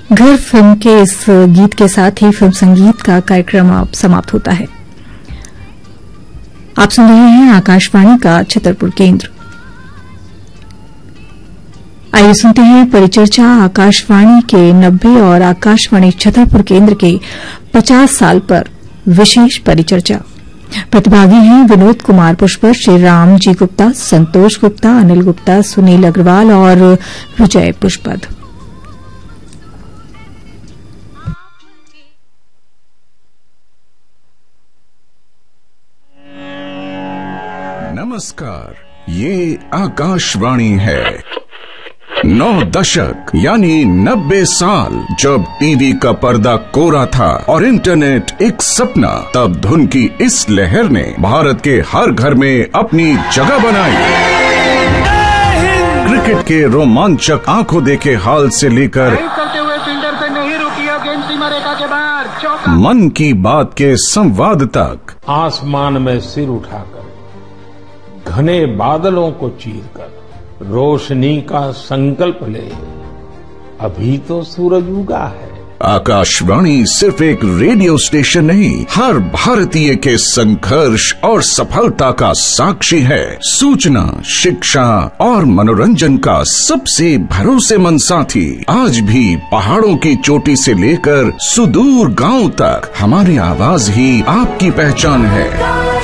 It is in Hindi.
घर फिल्म के इस गीत के साथ ही फिल्म संगीत का कार्यक्रम अब समाप्त होता है। आप सुन रहे हैं आकाशवाणी का छतरपुर केंद्र। आइए सुनते हैं परिचर्चा आकाशवाणी के 90 और आकाशवाणी छतरपुर केंद्र के 50 साल पर विशेष परिचर्चा। प्रतिभागी हैं विनोद कुमार पुष्पर, श्री राम जी गुप्ता, संतोष गुप्ता, अनिल गुप्ता, सुनील अग्रवाल और विजय पुष्पद। नमस्कार, ये आकाशवाणी है। 9 दशक यानी 90 साल जब टीवी का पर्दा कोरा था और इंटरनेट एक सपना, तब धुन की इस लहर ने भारत के हर घर में अपनी जगह बनाई। क्रिकेट के रोमांचक आंखों देखे हाल से लेकर मन की बात के संवाद तक, आसमान में सिर उठाकर घने बादलों को चीरकर रोशनी का संकल्प ले, अभी तो सूरज उगा है। आकाशवाणी सिर्फ एक रेडियो स्टेशन नहीं, हर भारतीय के संघर्ष और सफलता का साक्षी है। सूचना, शिक्षा और मनोरंजन का सबसे भरोसेमंद साथी। आज भी पहाड़ों की चोटी से लेकर सुदूर गांव तक हमारी आवाज ही आपकी पहचान है।